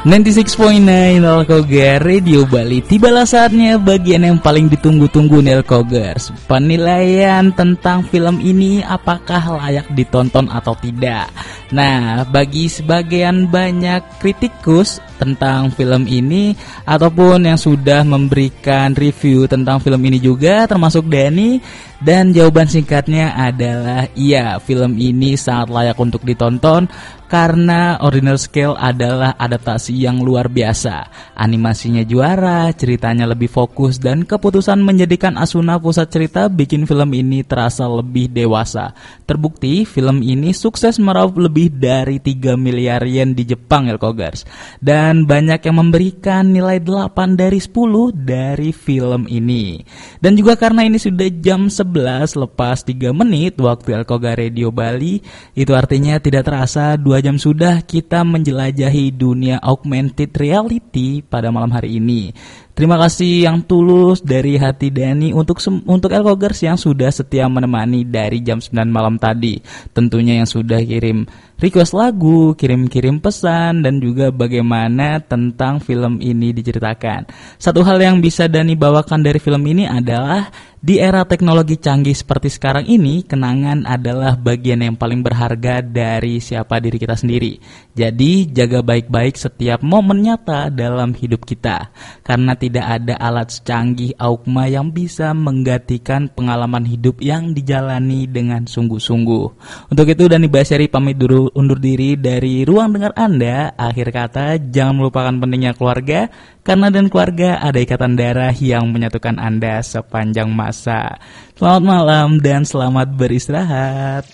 96.9 Nelkogar Radio Bali. Tibalah saatnya bagian yang paling ditunggu-tunggu Nelkogers. Penilaian tentang film ini apakah layak ditonton atau tidak. Nah, bagi sebagian banyak kritikus tentang film ini ataupun yang sudah memberikan review tentang film ini juga termasuk Dani, dan jawaban singkatnya adalah iya, film ini sangat layak untuk ditonton karena Original Scale adalah adaptasi yang luar biasa. Animasinya juara, ceritanya lebih fokus, dan keputusan menjadikan Asuna pusat cerita bikin film ini terasa lebih dewasa. Terbukti film ini sukses meraup lebih dari 3 miliar yen di Jepang, Elkogers. Dan banyak yang memberikan nilai 8 dari 10 dari film ini. Dan juga karena ini sudah jam 11 lepas 3 menit waktu Elkogar Radio Bali, itu artinya tidak terasa 2 jam sudah kita menjelajahi dunia augmented reality pada malam hari ini. Terima kasih yang tulus dari hati Dani untuk Elkogers yang sudah setia menemani dari jam 9 malam tadi. Tentunya yang sudah kirim request lagu, kirim pesan, dan juga bagaimana tentang film ini diceritakan. Satu hal yang bisa Dani bawakan dari film ini adalah di era teknologi canggih seperti sekarang ini, kenangan adalah bagian yang paling berharga dari siapa diri kita sendiri. Jadi jaga baik-baik setiap momen nyata dalam hidup kita, karena tidak ada alat secanggih Augma yang bisa menggantikan pengalaman hidup yang dijalani dengan sungguh-sungguh. Untuk itu Dani Basyari pamit dulu, undur diri dari ruang dengar Anda. Akhir kata, jangan melupakan pentingnya keluarga, karena dan keluarga ada ikatan darah yang menyatukan Anda sepanjang masa. Selamat malam dan selamat beristirahat.